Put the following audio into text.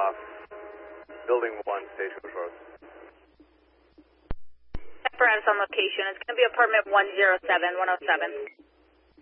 Building 1, Stagecoach Road. Apparatus on location. It's going to be apartment 107, 107.